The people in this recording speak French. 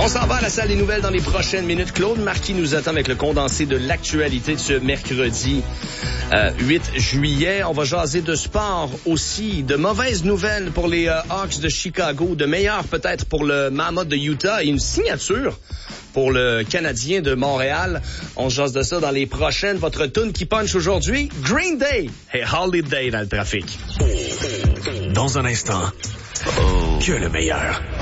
On s'en va à la salle des nouvelles dans les prochaines minutes. Claude Marquis nous attend avec le condensé de l'actualité de ce mercredi 8 juillet. On va jaser de sport aussi, de mauvaises nouvelles pour les Hawks de Chicago, de meilleures peut-être pour le Mammoth de Utah et une signature pour le Canadien de Montréal. On jase de ça dans les prochaines. Votre tune qui punch aujourd'hui, Green Day et Holiday dans le trafic. Dans un instant, que le meilleur.